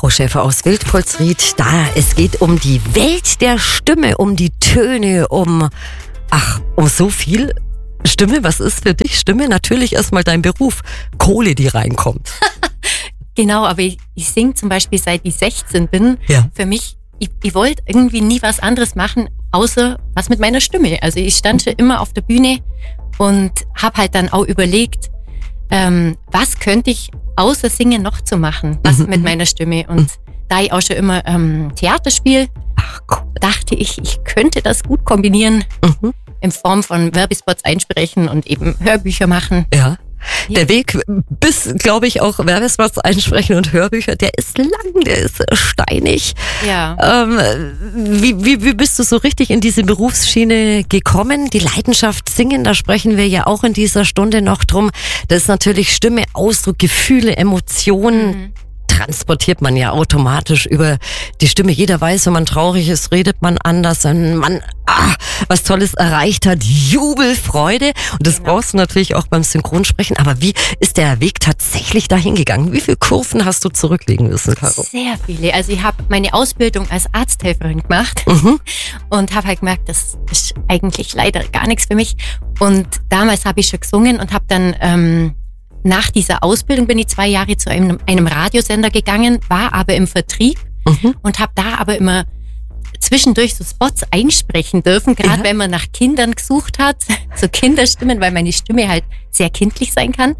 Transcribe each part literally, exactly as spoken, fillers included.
Frau Schäfer aus Wildpolsried. Da, es geht um die Welt der Stimme, um die Töne, um, ach, um so viel. Stimme, was ist für dich Stimme? Natürlich erstmal dein Beruf. Kohle, die reinkommt. Genau, aber ich, ich singe zum Beispiel seit ich sechzehn bin. Ja. Für mich, ich, ich wollte irgendwie nie was anderes machen, außer was mit meiner Stimme. Also ich stand schon immer auf der Bühne und habe halt dann auch überlegt, ähm, was könnte ich außer Singen noch zu machen, was Mhm. mit meiner Stimme. Und mhm. da ich auch schon immer ähm, Theater spiele, Ach, cool. dachte ich, ich könnte das gut kombinieren Mhm. in Form von Werbespots einsprechen und eben Hörbücher machen. Ja. Der Weg bis, glaube ich, auch Werbespots einsprechen und Hörbücher, der ist lang, der ist steinig. Ja. Ähm, wie, wie, wie bist du so richtig in diese Berufsschiene gekommen? Die Leidenschaft singen, da sprechen wir ja auch in dieser Stunde noch drum. Das ist natürlich Stimme, Ausdruck, Gefühle, Emotionen. Mhm. Transportiert man ja automatisch über die Stimme. Jeder weiß, wenn man traurig ist, redet man anders. Wenn man ah, was Tolles erreicht hat, Jubel, Freude. Und das Genau. brauchst du natürlich auch beim Synchronsprechen. Aber wie ist der Weg tatsächlich dahin gegangen? Wie viele Kurven hast du zurücklegen müssen, Caro? Sehr viele. Also ich habe meine Ausbildung als Arzthelferin gemacht Mhm. und habe halt gemerkt, das ist eigentlich leider gar nichts für mich. Und damals habe ich schon gesungen und habe dann ähm, nach dieser Ausbildung bin ich zwei Jahre zu einem, einem Radiosender gegangen, war aber im Vertrieb Mhm. und habe da aber immer zwischendurch so Spots einsprechen dürfen, gerade Ja. wenn man nach Kindern gesucht hat, so Kinderstimmen, weil meine Stimme halt sehr kindlich sein kann.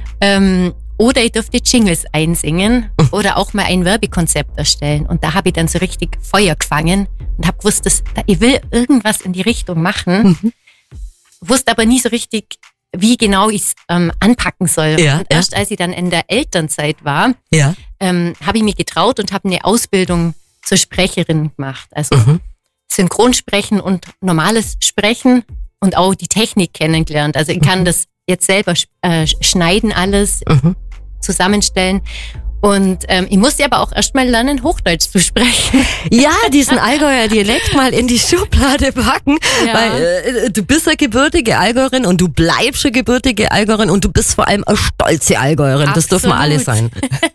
Ähm, oder ich durfte Jingles einsingen oder auch mal ein Werbekonzept erstellen. Und da habe ich dann so richtig Feuer gefangen und habe gewusst, dass, ich will irgendwas in die Richtung machen, Mhm. wusste aber nie so richtig, wie genau ich es ähm, anpacken soll. Ja, und ja. erst als ich dann in der Elternzeit war, Ja. ähm, habe ich mich getraut und habe eine Ausbildung zur Sprecherin gemacht. Also Mhm. Synchronsprechen und normales Sprechen und auch die Technik kennengelernt. Also ich kann Mhm. das jetzt selber äh, schneiden, alles Mhm. zusammenstellen. Und ähm, ich musste aber auch erstmal lernen, Hochdeutsch zu sprechen. Ja, diesen Allgäuer Dialekt mal in die Schublade packen, Ja. weil äh, du bist eine gebürtige Allgäuerin und du bleibst eine gebürtige Allgäuerin und du bist vor allem eine stolze Allgäuerin. Das dürfen wir alle sein.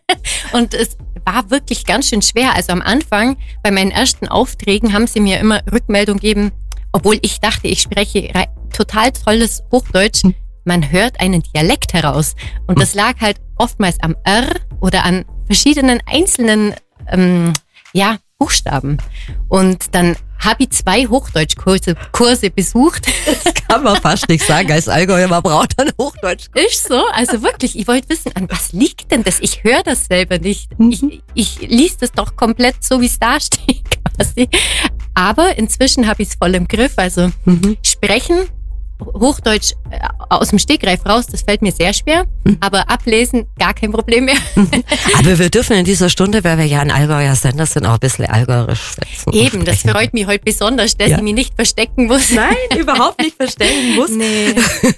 Und es war wirklich ganz schön schwer. Also am Anfang, bei meinen ersten Aufträgen, haben sie mir immer Rückmeldung gegeben, obwohl ich dachte, ich spreche rei- total tolles Hochdeutsch. Hm. Man hört einen Dialekt heraus. Und das lag halt oftmals am R oder an verschiedenen einzelnen ähm, ja, Buchstaben. Und dann habe ich zwei Hochdeutschkurse Kurse besucht. Das kann man fast nicht sagen. Als Allgäuer, man braucht dann Hochdeutsch. Ist so, also wirklich, ich wollte wissen, an was liegt denn das? Ich höre das selber nicht. Mhm. Ich, ich lese das doch komplett so, wie es da steht quasi. Aber inzwischen habe ich es voll im Griff. Also Mhm. sprechen, Hochdeutsch äh, aus dem Stegreif raus, das fällt mir sehr schwer. Mhm. Aber ablesen, gar kein Problem mehr. Aber wir dürfen in dieser Stunde, weil wir ja ein Allgäuer Sender sind, auch ein bisschen allgäuerisch schwätzen. und Eben, das sprechen. freut mich heute besonders, dass Ja. ich mich nicht verstecken muss. Nein, überhaupt nicht verstellen muss. Nee.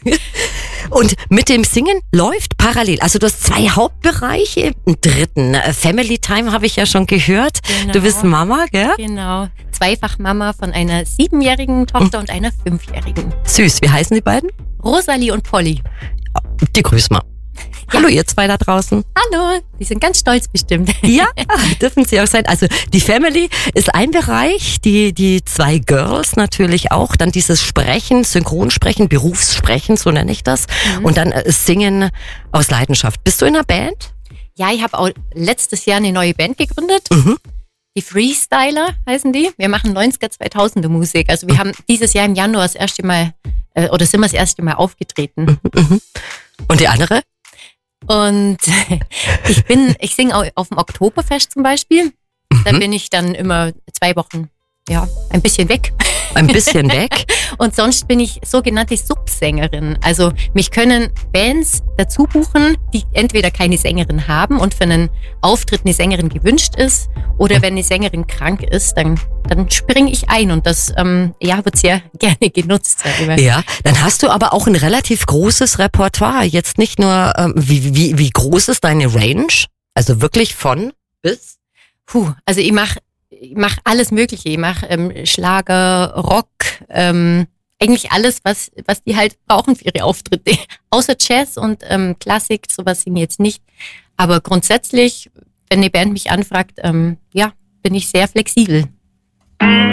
Und mit dem Singen läuft parallel. Also du hast zwei Hauptbereiche. Einen dritten. Äh, Family Time habe ich ja schon gehört. Genau. Du bist Mama, gell? Genau. Zweifach Mama von einer siebenjährigen Tochter und einer fünfjährigen. Süß. Wie heißen die beiden? Rosalie und Polly. Die grüßen wir. Hallo ihr zwei da draußen. Hallo, die sind ganz stolz bestimmt. Ja, dürfen sie auch sein. Also die Family ist ein Bereich, die, die zwei Girls natürlich auch, dann dieses Sprechen, Synchronsprechen, Berufssprechen, so nenne ich das. Mhm. Und dann äh, Singen aus Leidenschaft. Bist du in einer Band? Ja, ich habe auch letztes Jahr eine neue Band gegründet. Mhm. Die Freestyler heißen die. Wir machen neunziger, zweitausender Musik. Also wir haben dieses Jahr im Januar das erste Mal, äh, oder sind wir das erste Mal aufgetreten. Mhm. Und die andere? Und ich bin, ich singe auch auf dem Oktoberfest zum Beispiel. Da Mhm. bin ich dann immer zwei Wochen, ja, ein bisschen weg. Ein bisschen weg. Und sonst bin ich sogenannte Subsängerin. Also mich können Bands dazu buchen, die entweder keine Sängerin haben und für einen Auftritt eine Sängerin gewünscht ist, oder wenn eine Sängerin krank ist, dann, dann springe ich ein. Und das ähm, ja, wird sehr gerne genutzt. Sag ich mal. Ja, dann hast du aber auch ein relativ großes Repertoire. Jetzt nicht nur, ähm, wie, wie, wie groß ist deine Range? Also wirklich von bis? Puh, also ich mache ich mach alles Mögliche. Ich mache ähm, Schlager, Rock, ähm, eigentlich alles, was, was die halt brauchen für ihre Auftritte. Außer Jazz und ähm, Klassik, sowas singe ich jetzt nicht. Aber grundsätzlich wenn eine Band mich anfragt, ähm, ja, bin ich sehr flexibel.